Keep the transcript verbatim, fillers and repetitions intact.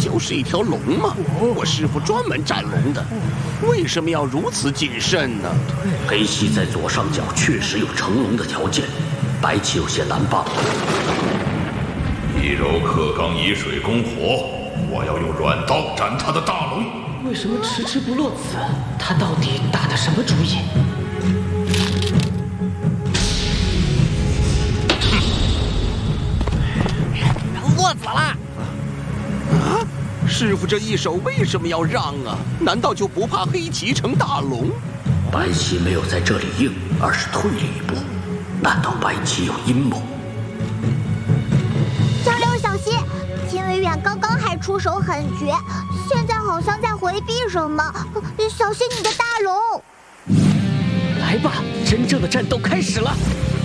就是一条龙吗？我师傅专门战龙的，为什么要如此谨慎呢？ 黑溪在左上角确实有成龙的条件，白棋有些难办了。 以柔克刚，以水攻火，我要用软刀斩他的大龙。 为什么迟迟不落子？他到底打的什么主意？ 落子了！ 啊，师傅这一手为什么要让啊？难道就不怕黑棋成大龙？ 白棋没有在这里应，而是退了一步。难道白棋有阴谋？ 小六小心！秦维远刚刚还出手很绝，现在好像在回避什么，小心你的大龙！ 来吧，真正的战斗开始了！